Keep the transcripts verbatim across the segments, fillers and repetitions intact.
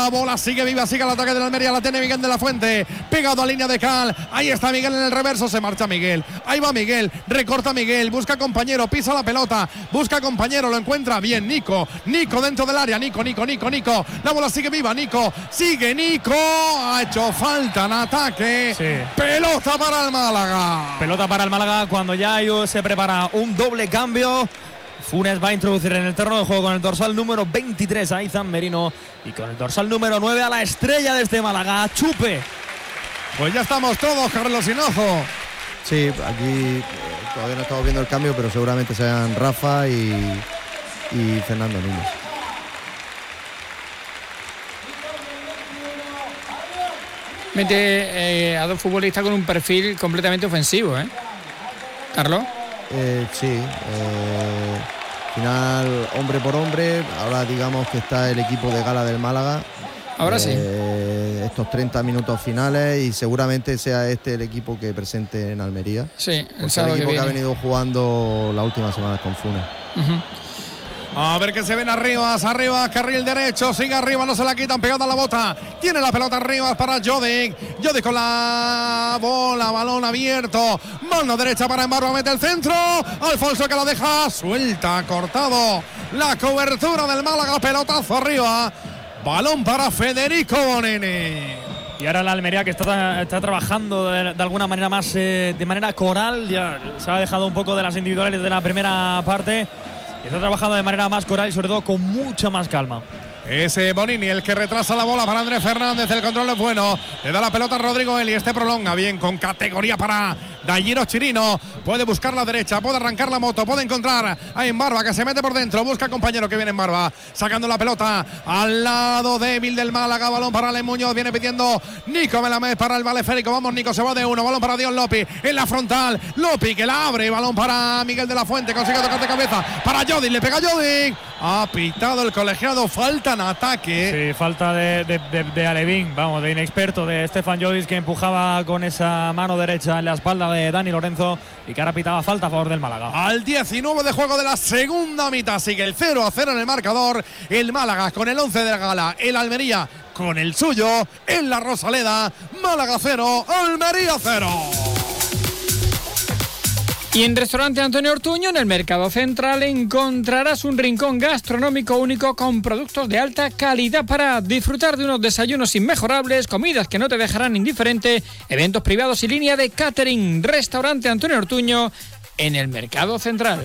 bola sigue viva, sigue el ataque de la Almería, la tiene Miguel de la Fuente, pegado a línea de cal, ahí está Miguel en el reverso, se marcha Miguel, ahí va Miguel, recorta Miguel, busca compañero, pisa la pelota, busca compañero, lo encuentra bien Nico, Nico dentro del área, Nico, Nico, Nico, Nico, la bola sigue viva, Nico, sigue Nico, ha hecho falta en ataque, sí. Pelota para el Málaga. Pelota para el Málaga cuando ya se prepara un doble cambio. Funes va a introducir en el terreno de juego con el dorsal número veintitrés a Izan Merino y con el dorsal número nueve a la estrella de este Málaga, Chupe. Pues ya estamos todos, Carlos Hinojo. Sí, aquí eh, todavía no estamos viendo el cambio, pero seguramente sean Rafa y, y Fernando Núñez. Mete eh, a dos futbolistas con un perfil completamente ofensivo, ¿eh? Carlos. Eh, sí, eh, final hombre por hombre. Ahora digamos que está el equipo de gala del Málaga. Ahora eh, sí. Estos treinta minutos finales y seguramente sea este el equipo que presente en Almería. Sí, el, el sábado equipo que, que ha venido jugando las últimas semanas con Funes. Uh-huh. A ver que se ven arriba, arriba, carril derecho, sigue arriba, no se la quitan, pegada a la bota. Tiene la pelota arriba para Jodic. Jodic con la bola, balón abierto. Mano derecha para Embarba, mete el centro. Alfonso que la deja suelta, cortado. La cobertura del Málaga, pelotazo arriba. Balón para Federico Bonini. Y ahora la Almería que está, está trabajando de, de alguna manera más, eh, de manera coral. Ya se ha dejado un poco de las individuales de la primera parte. Está trabajando de manera más coral y sobre todo con mucha más calma. Ese Bonini, el que retrasa la bola para Andrés Fernández, el control es bueno, le da la pelota a Rodrigo Eli, este prolonga bien, con categoría para Dalliro Chirino, puede buscar la derecha, puede arrancar la moto, puede encontrar a Embarba que se mete por dentro, busca compañero que viene Embarba, sacando la pelota al lado débil del Málaga, balón para Ale Muñoz, viene pidiendo Nico Melamed para el Valeférico, vamos Nico, se va de uno, balón para Dion Lopi, en la frontal, Lopi que la abre, balón para Miguel de la Fuente, consigue tocar de cabeza, para Jodic, le pega Jodic, ha pitado el colegiado, falta en ataque. Sí, falta de, de, de, de Alevín, vamos, de inexperto, de Stefan Jodic que empujaba con esa mano derecha en la espalda de Dani Lorenzo y que ahora pitaba falta a favor del Málaga. Al diecinueve de juego de la segunda mitad sigue el cero a cero en el marcador. El Málaga con el once de la gala, el Almería con el suyo en la Rosaleda. Málaga cero, Almería cero. Y en Restaurante Antonio Ortuño, en el Mercado Central, encontrarás un rincón gastronómico único con productos de alta calidad para disfrutar de unos desayunos inmejorables, comidas que no te dejarán indiferente, eventos privados y línea de catering. Restaurante Antonio Ortuño, en el Mercado Central.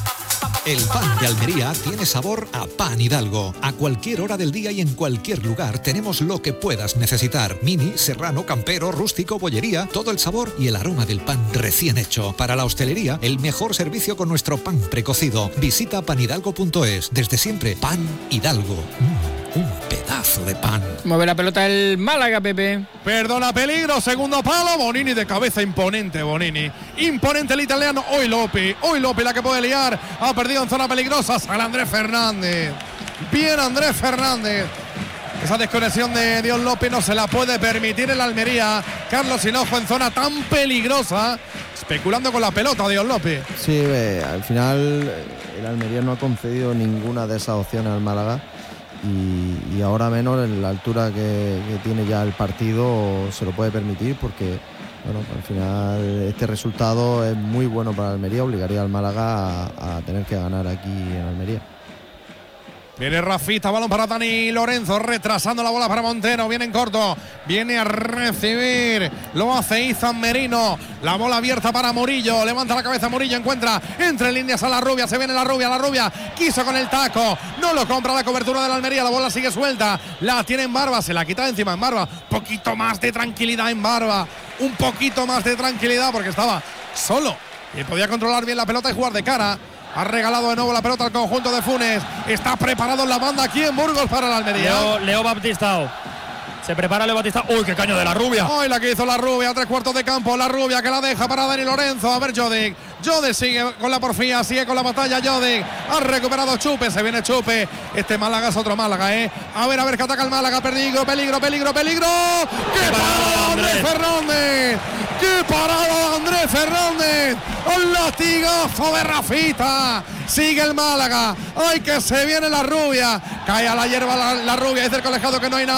El pan de Almería tiene sabor a pan Hidalgo. A cualquier hora del día y en cualquier lugar tenemos lo que puedas necesitar. Mini, serrano, campero, rústico, bollería, todo el sabor y el aroma del pan recién hecho. Para la hostelería, el mejor servicio con nuestro pan precocido. Visita panhidalgo punto es. Desde siempre, Pan Hidalgo. Mm, un pedazo de pan. Mueve la pelota el Málaga, Pepe. Perdona, peligro, segundo palo, Bonini de cabeza, imponente Bonini. Imponente el italiano, hoy Lopi, hoy Lopi la que puede liar, ha perdido en zona peligrosa, sale Andrés Fernández. Bien Andrés Fernández. Esa desconexión de Dion López no se la puede permitir el Almería. Carlos Hinojo en zona tan peligrosa, especulando con la pelota Dion López. Sí, eh, al final el Almería no ha concedido ninguna de esas opciones al Málaga. Y, y ahora menos en la altura que, que tiene ya el partido se lo puede permitir porque bueno, al final este resultado es muy bueno para Almería, obligaría al Málaga a, a tener que ganar aquí en Almería. Viene Rafita, balón para Dani Lorenzo, retrasando la bola para Montero, viene en corto, viene a recibir, lo hace Izan Merino, la bola abierta para Murillo, levanta la cabeza Murillo, encuentra entre líneas a la Rubia, se viene la Rubia, la Rubia quiso con el taco, no lo compra la cobertura de la Almería, la bola sigue suelta, la tiene en Barba, se la quita de encima en Barba, poquito más de tranquilidad en Barba, un poquito más de tranquilidad porque estaba solo y podía controlar bien la pelota y jugar de cara. Ha regalado de nuevo la pelota al conjunto de Funes. Está preparado en la banda aquí en Burgos para la Almería. Leo, Leo Baptistao. Se prepara Leo Baptistao. ¡Uy, qué caño de la Rubia! ¡Uy, la que hizo la Rubia! Tres cuartos de campo. La Rubia que la deja para Dani Lorenzo. A ver, Jodic. Jodic sigue con la porfía, sigue con la batalla. Jodic ha recuperado Chupe. Se viene Chupe. Este Málaga es otro Málaga, ¿eh? A ver, a ver que ataca el Málaga. Peligro, peligro, peligro, peligro. ¡Qué parada Andrés Fernández! ¡Qué parada Andrés Fernández! ¡Un latigazo de Rafita! Sigue el Málaga. ¡Ay, que se viene la Rubia! Cae a la hierba la, la Rubia. Dice el colegiado que no hay nada.